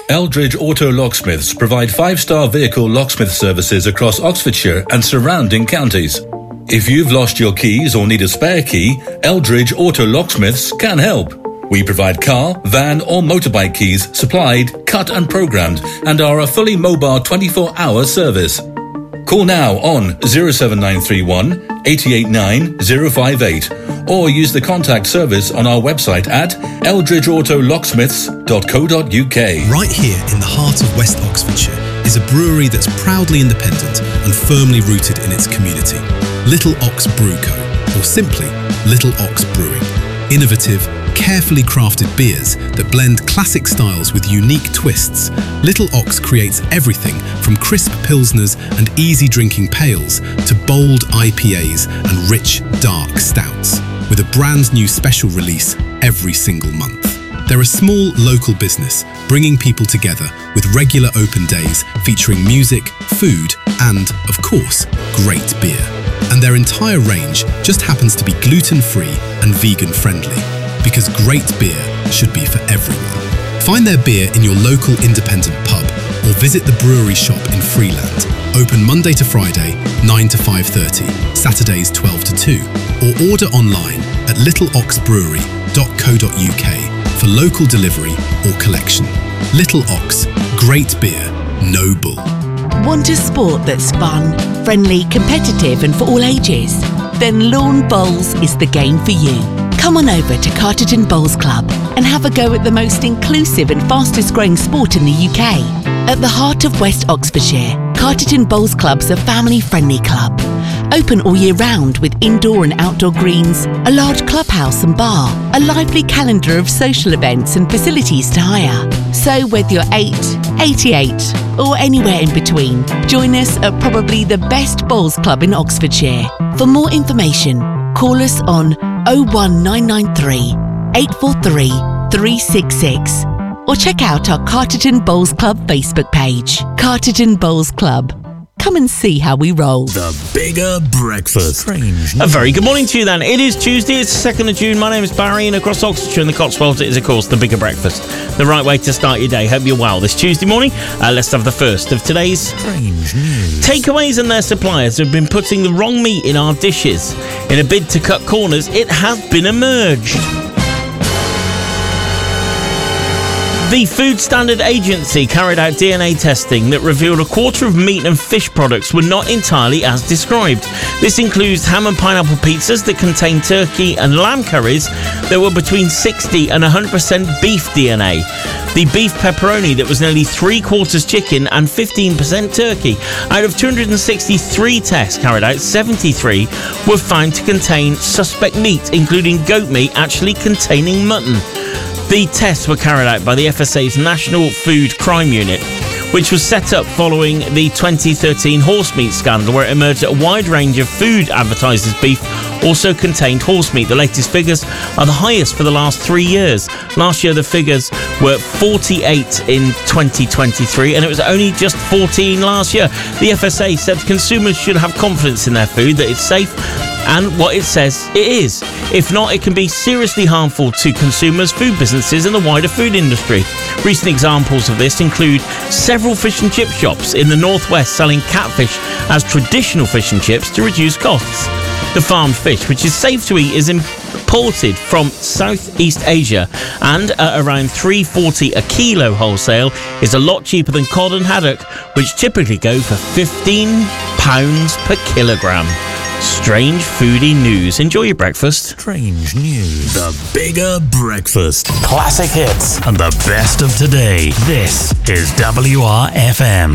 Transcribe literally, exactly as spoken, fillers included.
Eldridge Auto Locksmiths provide five-star vehicle locksmith services across Oxfordshire and surrounding counties. If you've lost your keys or need a spare key, Eldridge Auto Locksmiths can help. We provide car, van or motorbike keys supplied, cut and programmed, and are a fully mobile twenty-four hour service. Call now on oh seven nine three one, eight eight nine, oh five eight or use the contact service on our website at eldridge auto locksmiths dot co dot uk. Right here in the heart of West Oxfordshire is a brewery that's proudly independent and firmly rooted in its community. Little Ox Brew Co, or simply Little Ox Brewing. Innovative, carefully crafted beers that blend classic styles with unique twists. Little Ox creates everything from crisp pilsners and easy drinking pales to bold I P As and rich, dark stouts, with a brand new special release every single month. They're a small local business bringing people together with regular open days featuring music, food and, of course, great beer. And their entire range just happens to be gluten-free and vegan-friendly, because great beer should be for everyone. Find their beer in your local independent pub or visit the brewery shop in Freeland, open Monday to Friday, nine to five thirty, Saturdays twelve to two, or order online at little ox brewery dot co dot uk for local delivery or collection. Little Ox, great beer, no bull. Want a sport that's fun, friendly, competitive and for all ages? Then lawn bowls is the game for you. Come on over to Carterton Bowls Club and have a go at the most inclusive and fastest growing sport in the U K. At the heart of West Oxfordshire, Carterton Bowls Club's a family friendly club. Open all year round with indoor and outdoor greens, a large clubhouse and bar, a lively calendar of social events and facilities to hire. So whether you're eight, eighty-eight or anywhere in between, join us at probably the best bowls club in Oxfordshire. For more information, call us on oh one nine nine three, eight four three, three six six or check out our Carterton Bowls Club Facebook page. Carterton Bowls Club. Come and see how we roll. The Bigger Breakfast. Strange. A very good morning to you then. It is Tuesday, it's the second of June. My name is Barry and across Oxfordshire and the Cotswolds it is of course The Bigger Breakfast. The right way to start your day. Hope you're well this Tuesday morning. Uh, let's have the first of today's Strange News. Takeaways and their suppliers have been putting the wrong meat in our dishes. In a bid to cut corners, it has been emerged. The Food Standard Agency carried out D N A testing that revealed a quarter of meat and fish products were not entirely as described. This includes ham and pineapple pizzas that contain turkey and lamb curries that were between sixty and one hundred percent beef D N A. The beef pepperoni that was nearly three quarters chicken and fifteen percent turkey. Out of two hundred sixty-three tests carried out, seventy-three were found to contain suspect meat, including goat meat actually containing mutton. The tests were carried out by the F S A's National Food Crime Unit, which was set up following the twenty thirteen horse meat scandal, where it emerged that a wide range of food advertised as beef also contained horse meat. The latest figures are the highest for the last three years. Last year, the figures were forty-eight in twenty twenty-three, and it was only just fourteen last year. The F S A said consumers should have confidence in their food, that it's safe and what it says it is. If not, it can be seriously harmful to consumers, food businesses and the wider food industry. Recent examples of this include several fish and chip shops in the northwest selling catfish as traditional fish and chips to reduce costs. The farmed fish, which is safe to eat, is imported from Southeast Asia and at around three dollars forty a kilo wholesale is a lot cheaper than cod and haddock, which typically go for fifteen pounds per kilogram. Strange foodie news. Enjoy your breakfast. Strange News. The Bigger Breakfast. Classic hits and the best of today. This is W R F M.